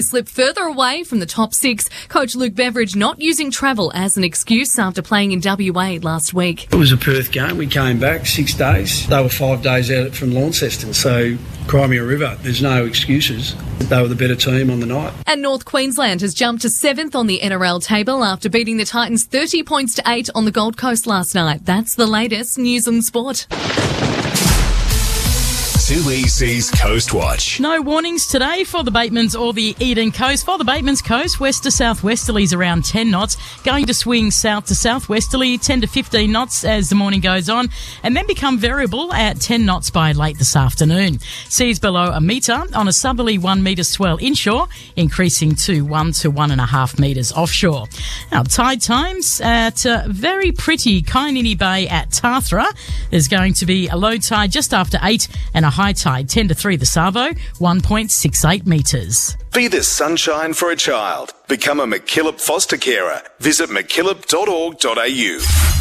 Slip further away from the top six. Coach Luke Beveridge not using travel as an excuse after playing in WA last week. It was a Perth game. We came back 6 days. They were 5 days out from Launceston, so Crimea River, there's no excuses. They were the better team on the night. And North Queensland has jumped to 7th on the NRL table after beating the Titans 30 points to 8 on the Gold Coast last night. That's the latest news and sport. 2EC's Coast Watch. No warnings today for the Batemans or the Eden Coast. For the Batemans Coast, west to southwesterlies around 10 knots, going to swing south to southwesterly 10 to 15 knots as the morning goes on, and then become variable at 10 knots by late this afternoon. Seas below a metre on a southerly 1 metre swell inshore, increasing to 1 to 1.5 metres offshore. Now, tide times at very pretty Kainini Bay at Tathra. There's going to be a low tide just after 8 and a high tide 10 to 3 the Savo, 1.68 metres. Be the sunshine for a child. Become a McKillop foster carer. Visit mckillop.org.au.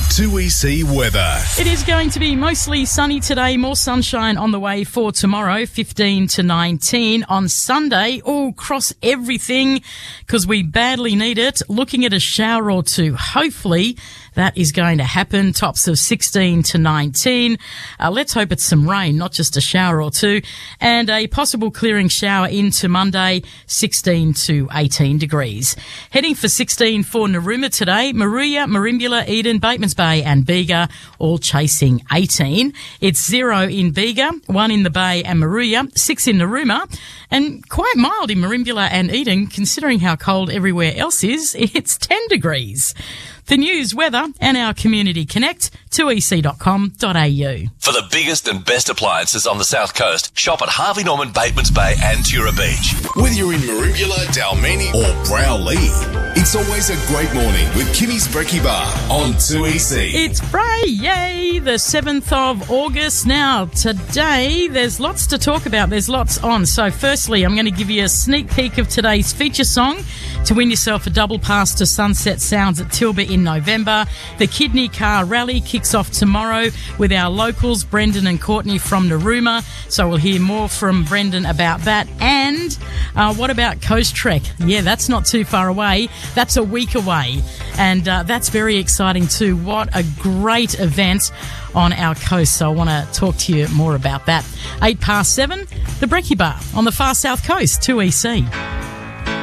2EC weather. It is going to be mostly sunny today, more sunshine on the way for tomorrow, 15 to 19. On Sunday, cross everything because we badly need it. Looking at a shower or two, hopefully that is going to happen. Tops of 16 to 19. Let's hope it's some rain, not just a shower or two. And a possible clearing shower into Monday, 16 to 18 degrees. Heading for 16 for Narooma today. Maruya, Merimbula, Eden, Batemans Bay and Bega all chasing 18. It's 0 in Bega, 1 in the Bay and Maruya, 6 in Narooma, and quite mild in Merimbula and Eden considering how cold everywhere else is. It's 10 degrees. The news, weather and our Community Connect, 2ec.com.au. For the biggest and best appliances on the South Coast, shop at Harvey Norman, Batemans Bay and Tura Beach. Whether you're in Merimbula, Dalmeni or Browlee, it's always a great morning with Kimmy's Brekkie Bar on 2EC. It's Friday, the 7th of August. Now, today, there's lots to talk about. There's lots on. So, firstly, I'm going to give you a sneak peek of today's feature song to win yourself a double pass to Sunset Sounds at Tilba in November. The Kidney Car Rally kicks off tomorrow with our locals, Brendan and Courtney from Narooma. So we'll hear more from Brendan about that. And what about Coast Trek? Yeah, that's not too far away. That's a week away. And that's very exciting too. What a great event on our coast. So I want to talk to you more about that. 7:08, the Brekkie Bar on the far south coast, 2EC.